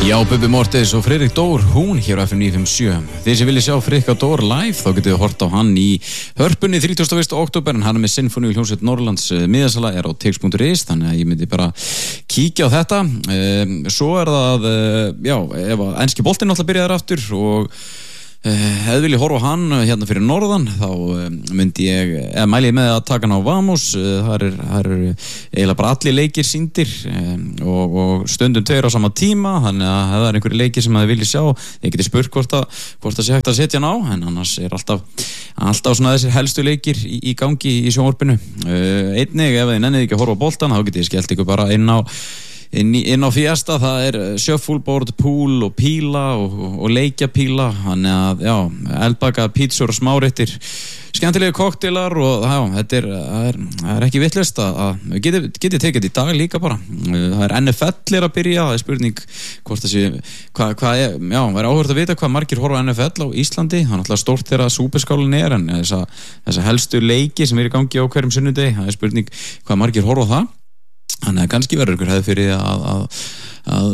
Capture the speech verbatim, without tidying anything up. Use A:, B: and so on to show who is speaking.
A: Já, Bubbi Mortis og Friðrik Dór, hún hér á F M níu fimm sjö. Þið sem vilja sjá Friðrik Dór live, þá getið þið hort á hann í Hörpunni þrítugasta og fyrsta október, en hann er með Sinfóníu hljómsveit Norðurlands miðasala, er á tix punktur is, þannig að ég myndi bara kíkja á þetta. Um, svo er það, uh, já, ef að enski boltinn náttúrulega byrjaðir aftur og Ef vil ég horfa á hann hérna fyrir norðan, þá myndi ég, eða mæli ég með að taka hann á Vamos. Það er, það er eiginlega bara allir leikir sýndir og, og stundum tveir á sama tíma, þannig að það er einhverju leikir sem þið viljið sjá. Ég geti spurt hvort að, hvort að sé hægt að setja hann á, en annars er alltaf, alltaf svona þessir helstu leikir í, í gangi í sjónvarpinu. Einnig, ef þið nennið ekki að horfa á boltan, þá getið ég skellt ykkur bara inn á Inn, inn á Fiesta, það er shuffleboard, pool og píla og, og, og leikjapíla, þannig að já, eldbakað pítsur og smáréttir, skemmtilegi koktélar og já, þetta er, það er, það er ekki vitlaust að, að geti, geti tekið í dag líka bara. Það er N F L er að byrja, það er spurning hvort þessi, hvað, hvað er, já, það er áhugavert að vita hvað margir horfa á N F L á Íslandi, það er náttúrulega stórt þegar súperskálinn er, en þessa, þessa helstu leiki sem er í gangi á hverjum sunnudegi, það er spurning hvað margir horfa á það. Þannig að kannski verður ykkur hefði fyrir að, að, að